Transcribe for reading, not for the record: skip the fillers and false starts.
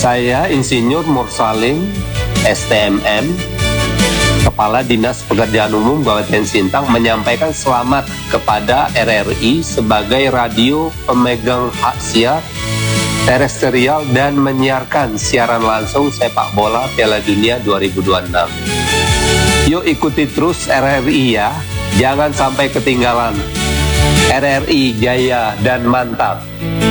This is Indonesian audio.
Saya Insinyur Mursalim, STMM, Kepala Dinas Pekerjaan Umum Kabupaten Sintang, menyampaikan selamat kepada RRI sebagai radio pemegang hak siar terestrial dan menyiarkan siaran langsung sepak bola Piala Dunia 2026. Yuk ikuti terus RRI ya, jangan sampai ketinggalan. RRI Jaya dan Mantap.